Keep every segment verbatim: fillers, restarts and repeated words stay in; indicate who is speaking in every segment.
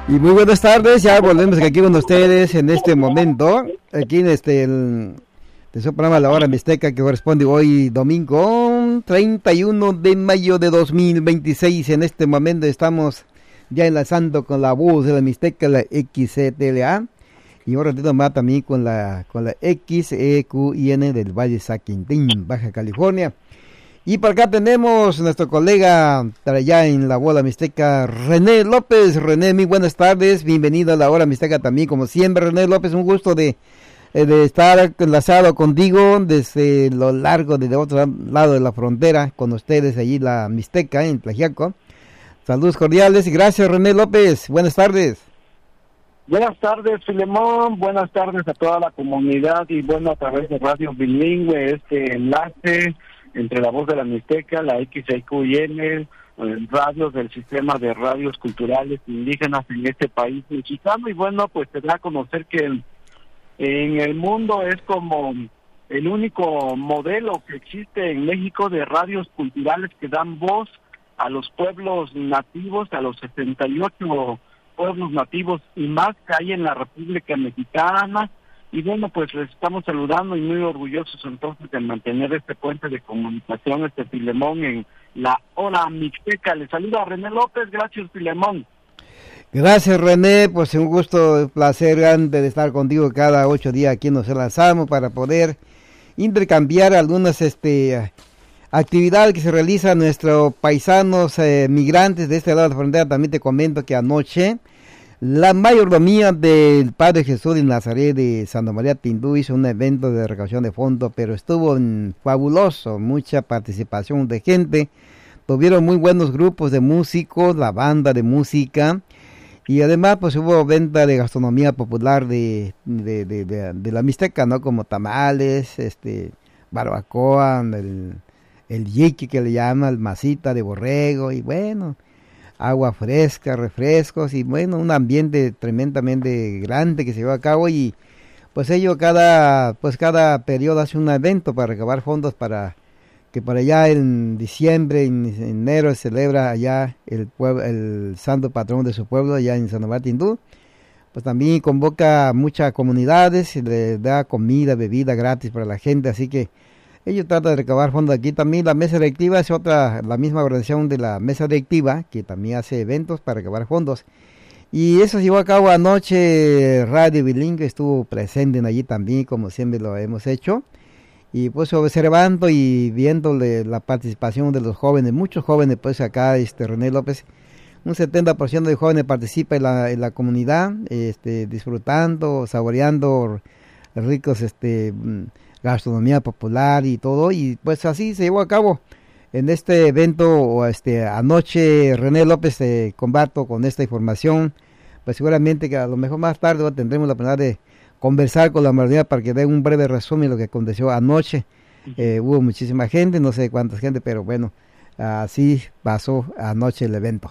Speaker 1: Y muy buenas tardes, ya volvemos aquí con ustedes en este momento, aquí en este el, de su programa La Hora Mixteca, que corresponde hoy domingo treinta y uno de mayo de dos mil veintiséis. En este momento estamos ya enlazando con la voz de la Mixteca, la X C T L A, y un ratito más también con la con la X E Q I N del Valle Saquintín, Baja California. Y por acá tenemos nuestro colega allá en la bola mixteca, René López. René, muy buenas tardes, bienvenido a la hora mixteca también, como siempre. René López, un gusto de, de estar enlazado contigo desde lo largo, desde otro lado de la frontera, con ustedes allí la mixteca en Tlaxiaco. Saludos cordiales y gracias, René López, buenas tardes.
Speaker 2: Buenas tardes, Filemón, buenas tardes a toda la comunidad y bueno, a través de Radio Bilingüe, este enlace entre la voz de la Mixteca, la X E Q I N, radios del sistema de radios culturales indígenas en este país mexicano, y bueno, pues te da a conocer que el, en el mundo es como el único modelo que existe en México de radios culturales que dan voz a los pueblos nativos, a los sesenta y ocho pueblos nativos y más que hay en la República Mexicana. Y bueno, pues les estamos saludando y muy orgullosos entonces de mantener este puente de comunicación, este Filemón, en la hora mixteca. Les saluda René López, gracias Filemón.
Speaker 1: Gracias René, pues un gusto, un placer grande de estar contigo cada ocho días aquí nos enlazamos para poder intercambiar algunas este actividades que se realizan nuestros paisanos eh, migrantes de este lado de la frontera. También te comento que anoche la mayordomía del Padre Jesús de Nazaret de Santa María Tindú hizo un evento de recaudación de fondos, pero estuvo fabuloso, mucha participación de gente, tuvieron muy buenos grupos de músicos, la banda de música, y además pues hubo venta de gastronomía popular de, de, de, de, de la Mixteca, ¿no? Como tamales, este, barbacoa, el, el yiqui que le llama, el masita de borrego, y bueno, agua fresca, refrescos y bueno, un ambiente tremendamente grande que se lleva a cabo. Y pues ellos cada pues cada periodo hace un evento para recabar fondos para que para allá en diciembre, en enero se celebra allá el pueblo, el santo patrón de su pueblo allá en Santa María Tindú. Pues también convoca a muchas comunidades, le da comida, bebida gratis para la gente, así que ellos tratan de recabar fondos aquí. También la mesa directiva es otra, la misma organización de la mesa directiva, que también hace eventos para recabar fondos. Y eso se llevó a cabo anoche. Radio Bilingüe estuvo presente en allí también, como siempre lo hemos hecho. Y pues observando y viendo la participación de los jóvenes, muchos jóvenes, pues acá, este René López, un setenta por ciento de jóvenes participa en la, en la comunidad, este, disfrutando, saboreando ricos, este... gastronomía popular y todo, y pues así se llevó a cabo en este evento. Este anoche René López eh, combato con esta información, pues seguramente que a lo mejor más tarde tendremos la oportunidad de conversar con la mayoría para que dé un breve resumen de lo que aconteció anoche. Eh, hubo muchísima gente, no sé cuánta gente, pero bueno, así pasó anoche el evento.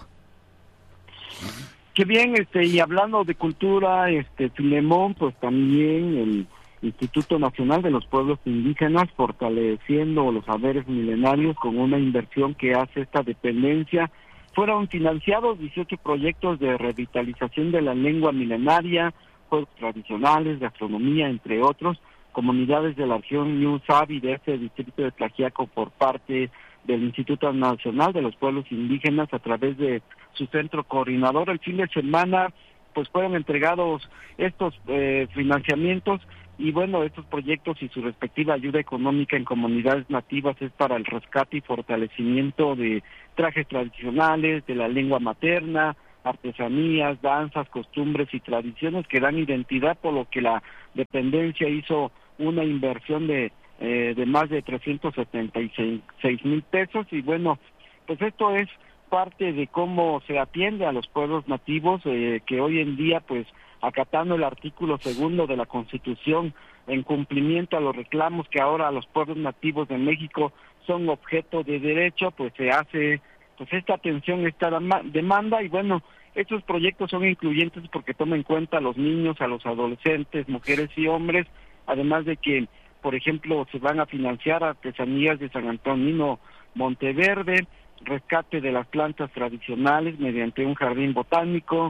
Speaker 2: Qué bien, este y hablando de cultura, este Filemón, pues también el Instituto Nacional de los Pueblos Indígenas, fortaleciendo los saberes milenarios con una inversión que hace esta dependencia. Fueron financiados dieciocho proyectos de revitalización de la lengua milenaria, juegos tradicionales, gastronomía, entre otros, comunidades de la región New Sabi de este distrito de Tlaxiaco por parte del Instituto Nacional de los Pueblos Indígenas a través de su centro coordinador. El fin de semana pues fueron entregados estos eh, financiamientos. Y bueno, estos proyectos y su respectiva ayuda económica en comunidades nativas es para el rescate y fortalecimiento de trajes tradicionales, de la lengua materna, artesanías, danzas, costumbres y tradiciones que dan identidad, por lo que la dependencia hizo una inversión de, eh, de más de trescientos setenta y seis mil pesos. Y bueno, pues esto es parte de cómo se atiende a los pueblos nativos, eh, que hoy en día pues acatando el artículo segundo de la Constitución, en cumplimiento a los reclamos que ahora los pueblos nativos de México son objeto de derecho, pues se hace pues esta atención, esta demanda. Y bueno, estos proyectos son incluyentes porque toman en cuenta a los niños, a los adolescentes, mujeres y hombres, además de que, por ejemplo, se van a financiar artesanías de San Antonino Monteverde, rescate de las plantas tradicionales mediante un jardín botánico,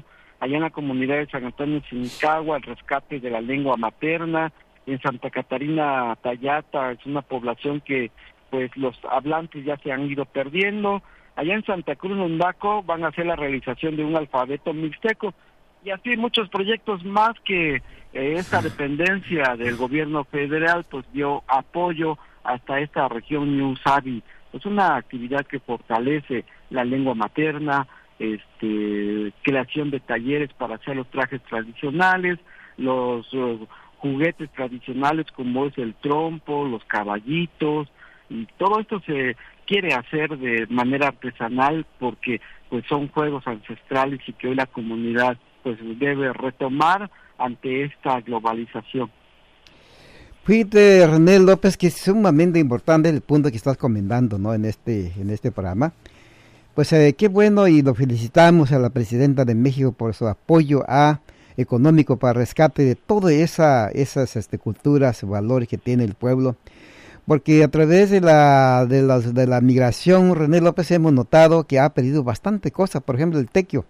Speaker 2: allá en la comunidad de San Antonio Sinicagua, el rescate de la lengua materna. En Santa Catarina Tayata es una población que pues los hablantes ya se han ido perdiendo. Allá en Santa Cruz Nundaco van a hacer la realización de un alfabeto mixteco, y así muchos proyectos más que eh, esta dependencia del gobierno federal pues dio apoyo hasta esta región Ñusabi. Es una actividad que fortalece la lengua materna, este, creación de talleres para hacer los trajes tradicionales, los uh, juguetes tradicionales como es el trompo, los caballitos, y todo esto se quiere hacer de manera artesanal porque pues son juegos ancestrales y que hoy la comunidad pues debe retomar ante esta globalización.
Speaker 1: Fíjate, René López, que es sumamente importante el punto que estás comentando, ¿no? En este, en este programa. Pues eh, qué bueno, y lo felicitamos a la presidenta de México por su apoyo a económico para rescate de todas esa, esas este, culturas, valores que tiene el pueblo. Porque a través de la, de, las, de la migración, René López, hemos notado que ha perdido bastante cosas, por ejemplo el tequio.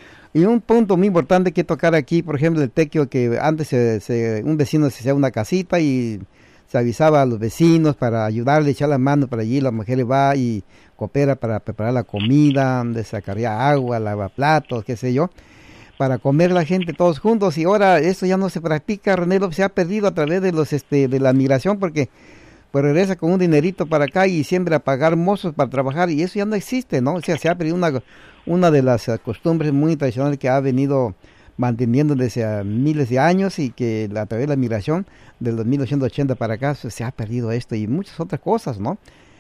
Speaker 1: Y un punto muy importante que tocar aquí, por ejemplo, el tequio, que antes se, se, un vecino se hacía una casita y se avisaba a los vecinos para ayudarle, echar la mano para allí, la mujer va y coopera para preparar la comida, donde sacaría agua, lavaplatos, qué sé yo, para comer la gente todos juntos. Y ahora eso ya no se practica, René López, se ha perdido a través de los este de la migración, porque pues regresa con un dinerito para acá y siempre a pagar mozos para trabajar, y eso ya no existe, ¿no? O sea, se ha perdido una, una de las costumbres muy tradicionales que ha venido manteniendo desde miles de años, y que a través de la migración de los mil novecientos ochenta para acá se ha perdido esto y muchas otras cosas, ¿no?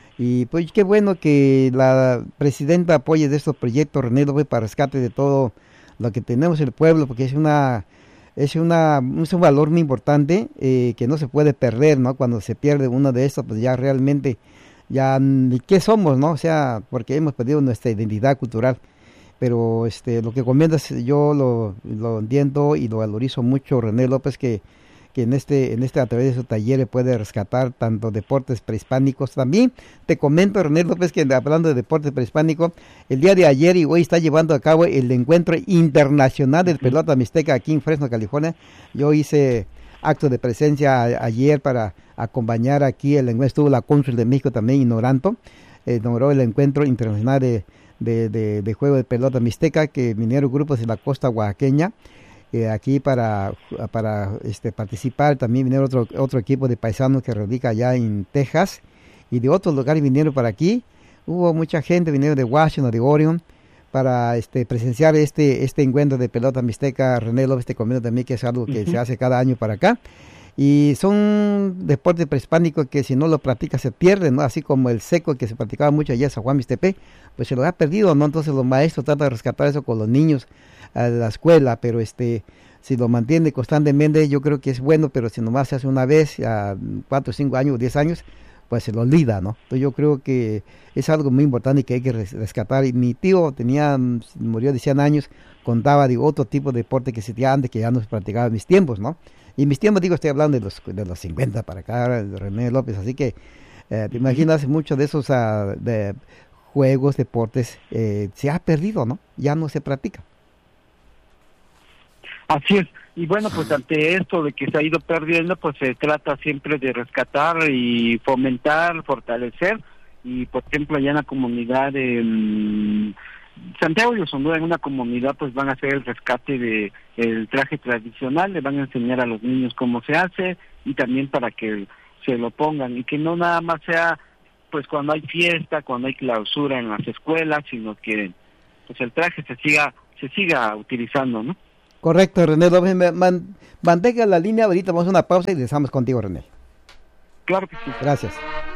Speaker 1: Y pues qué bueno que la presidenta apoye de estos proyectos, René López, para rescate de todo lo que tenemos en el pueblo, porque es una... Es, una, es un valor muy importante eh, que no se puede perder, ¿no? Cuando se pierde uno de estos, pues ya realmente, ya, ¿qué somos, no? O sea, porque hemos perdido nuestra identidad cultural. Pero este, lo que comentas, yo lo, lo entiendo y lo valorizo mucho, René López, que, que en este, en este a través de su taller puede rescatar tanto deportes prehispánicos. También te comento, René López, que hablando de deportes prehispánicos, el día de ayer y hoy está llevando a cabo el encuentro internacional del pelota mixteca aquí en Fresno, California. Yo hice acto de presencia a, ayer para acompañar aquí el encuentro. Estuvo la cónsul de México también inaugurando, eh, inauguró el encuentro internacional de, de, de, de juego de pelota mixteca, que vinieron grupos de la costa oaxaqueña Eh, aquí para para este participar. También vinieron otro otro equipo de paisanos que radica allá en Texas, y de otros lugares vinieron para aquí. Hubo mucha gente, vinieron de Washington, de Oregon, para este presenciar este este encuentro de pelota mixteca. René López, te comento también que es algo que uh-huh. se hace cada año para acá, y son deportes prehispánicos que si no lo practicas se pierden, ¿no? Así como el seco, que se practicaba mucho allá en San Juan Mixtepec, pues se lo ha perdido, ¿no? Entonces los maestros tratan de rescatar eso con los niños a la escuela, pero este si lo mantiene constantemente, yo creo que es bueno, pero si nomás se hace una vez a cuatro, cinco años, diez años, pues se lo olvida, ¿no? Entonces yo creo que es algo muy importante y que hay que rescatar. Y mi tío tenía, murió de cien años, contaba de otro tipo de deporte que se hacía antes, que ya no se practicaba en mis tiempos, ¿no? Y mis tiempos, digo, estoy hablando de los de los cincuenta para acá, de René López, así que eh, te imaginas, muchos de esos uh, de juegos, deportes, eh, se ha perdido, ¿no? Ya no se practica.
Speaker 2: Así es, y bueno, pues ante esto de que se ha ido perdiendo, pues se trata siempre de rescatar y fomentar, fortalecer, y por ejemplo allá en la comunidad de um, Santiago de Osondura, en una comunidad, pues van a hacer el rescate de el traje tradicional, le van a enseñar a los niños cómo se hace, y también para que se lo pongan, y que no nada más sea pues cuando hay fiesta, cuando hay clausura en las escuelas, sino que pues el traje se siga, se siga utilizando, ¿no?
Speaker 1: Correcto, René López, man, mantenga la línea, ahorita vamos a una pausa y regresamos contigo, René.
Speaker 2: Claro que sí.
Speaker 1: Gracias.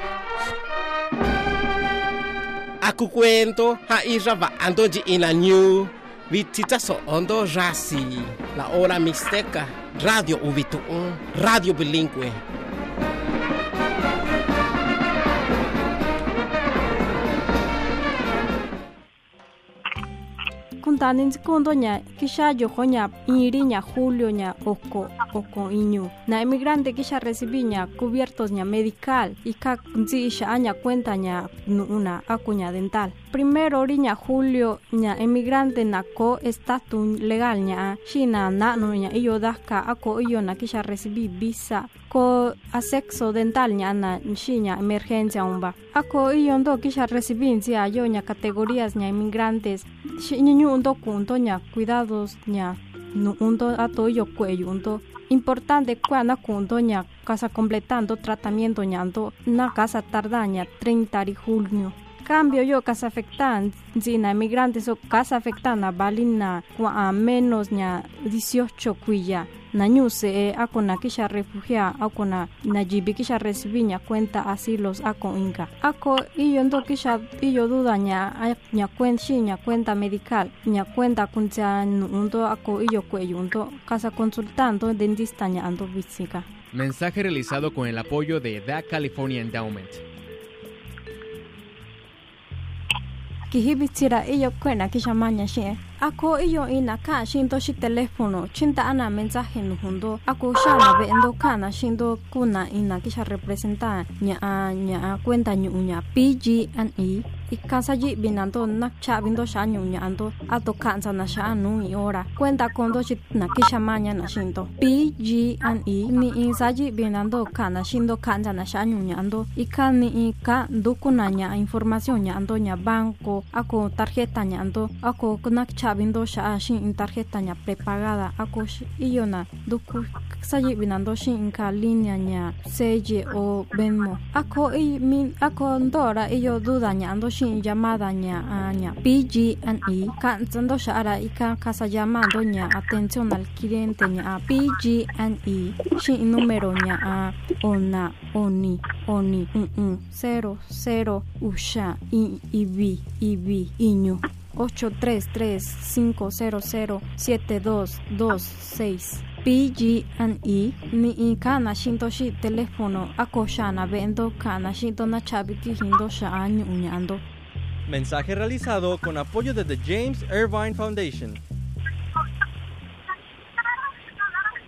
Speaker 3: Aku cuento ha iraba andoji ina new vitita so ondo rasi la hora mixteca radio uvitu radio bilingüe.
Speaker 4: Kuntanin segundo nya kisha yokonya iriña julio nya oko oko iñu na emigrante kisha recibiña cubiertos nya medical y ka nzi isha aña cuenta nya una acuña dental primero riña julio ña emigrante na ko estatus legal ña shina na no ña iyo daka ako iyo na kisha recibir visa ko asexo dental ña na shiña emergencia umba ako iyo ndo kisha recibir sia yo ña categorías ña emigrantes shiñu undo kunto ña cuidados ña no undo ato iyo cuello undo importante cuando kunto ña casa completando tratamiento ñando na casa tardaña treinta de junio. Cambio yo casa afectan zina emigrantes o casa afectana balina a menos ña dieciocho cuya na ñuse e ako na kisha refugia ako na na jibi kisha recibiña cuenta asilos ako inka ako iyo ndo kisha iyo duda ña ña cuenta ña cuenta medical ña cuenta kuncha ndo ako iyo cuello ndo casa consultando dentista ña ando visika.
Speaker 5: Mensaje realizado con el apoyo de The California Endowment.
Speaker 4: Kihibitira iyo kwena kisha manya she ako iyo ina ka shindo shi telefono chinta ana mensaje nuhundo ako shana be endo kana shindo kuna ina kisha representa nya nya cuenta nyu nya P G and E ikasa ji binando nak cha bindo sha nyu nya ando ato kanza na sha anu i ora cuenta kondo shi na kisha manya na shindo P G and E ni insaji binando kana shindo kanza na sha nyu nya ando ikani ika dukuna nya información nya ando nya banco ako tarjeta nya ando ako nak chabindo sha shin tarjeta nya prepagada ako iyo na duku saji binando shin ka línea nya Seye o Venmo ako i min ako ndora iyo duda nya ando shin llamada nya nya P G and E kan zando sha ara ika casa llamando nya atención al cliente nya P G and E shin número nya a ona oni oni un un cero cero usha i ibi ibi iño ocho tres tres cinco cero cero siete dos dos seis. P G and E ni kana shinto shi teléfono ako shana vendo kana shinto na chabiki hindo sha año uñando.
Speaker 6: Mensaje realizado con apoyo de The James Irvine Foundation.